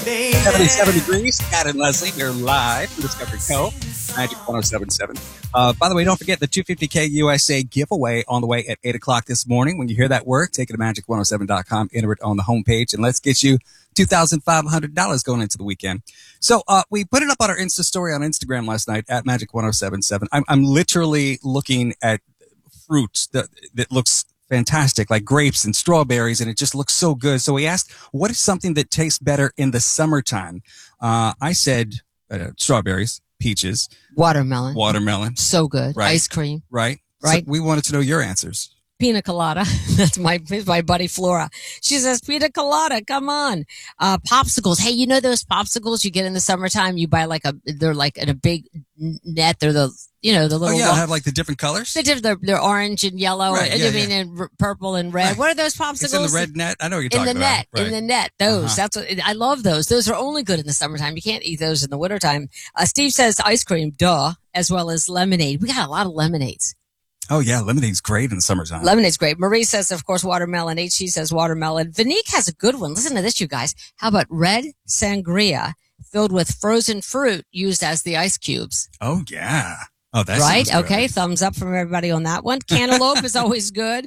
77 degrees. Scott and Leslie, we're live from Discovery Cove, Magic 1077. By the way, don't forget the 250K USA giveaway on the way at 8 o'clock this morning. When you hear that word, take it to magic107.com, enter it on the homepage, and let's get you $2,500 going into the weekend. So we put it up on our Insta story on Instagram last night at Magic 1077. I'm literally looking at fruit that looks fantastic, like grapes and strawberries, and it just looks so good. So we asked, what is something that tastes better in the summertime? I said strawberries, peaches, watermelon. So good. Right. Ice cream. Right. Right. So we wanted to know your answers. Pina colada. That's my buddy Flora. She says, pina colada, come on. Popsicles. Hey, you know those popsicles you get in the summertime? You buy they're like in a big net. They're the little. Oh, yeah. Have like the different colors? They're orange and yellow. Right, and purple and red. Right. What are those popsicles? It's in the red net. I know what you're talking about. In the net. Those. That's what I love those. Those are only good in the summertime. You can't eat those in the wintertime. Steve says ice cream, as well as lemonade. We got a lot of lemonades. Oh, yeah. Lemonade's great in the summertime. Lemonade's great. Marie says, of course, watermelon. HC says watermelon. Vinique has a good one. Listen to this, you guys. How about red sangria filled with frozen fruit used as the ice cubes? Oh, yeah. Oh, that's right. Okay. Thumbs up from everybody on that one. Cantaloupe is always good.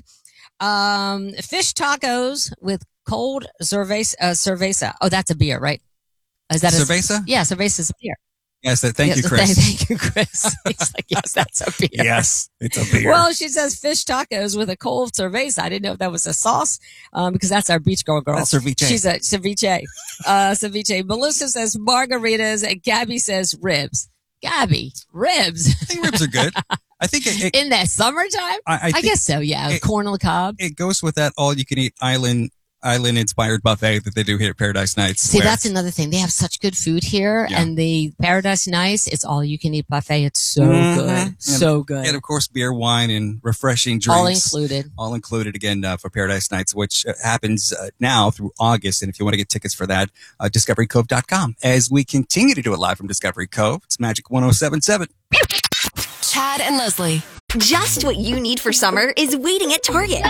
Fish tacos with cold cerveza. Oh, that's a beer, right? Is that cerveza? Yeah, cerveza's a beer. Yes, thank you, Chris. Thank you, Chris. He's like, yes, that's a beer. Yes, it's a beer. Well, she says fish tacos with a cold cerveza. I didn't know if that was a sauce, because that's our beach girl. That's ceviche. She's a ceviche. Ceviche. Melissa says margaritas, and Gabby says ribs. Gabby, ribs. I think ribs are good. I think in the summertime. I guess so. Yeah, corn on the cob. It goes with that all-you-can-eat island-inspired buffet that they do here at Paradise Nights. See, that's another thing. They have such good food here, and the Paradise Nights, it's all-you-can-eat buffet. It's so good. So good. And, of course, beer, wine, and refreshing drinks. All included again for Paradise Nights, which happens now through August. And if you want to get tickets for that, discoverycove.com. As we continue to do it live from Discovery Cove, it's Magic 1077. Chad and Leslie. Just what you need for summer is waiting at Target.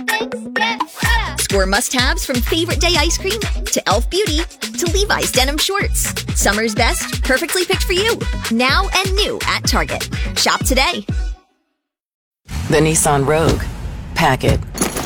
Score must-haves from favorite day ice cream to Elf Beauty to Levi's denim shorts. Summer's best, perfectly picked for you. Now and new at Target. Shop today. The Nissan Rogue. Pack it.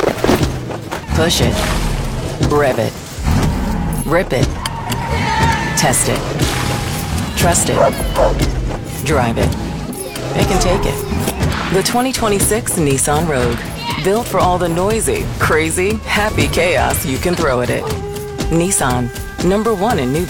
Push it. Rev it. Rip it. Test it. Trust it. Drive it. It can take it. The 2026 Nissan Rogue. Built for all the noisy, crazy, happy chaos you can throw at it. Nissan, #1 in new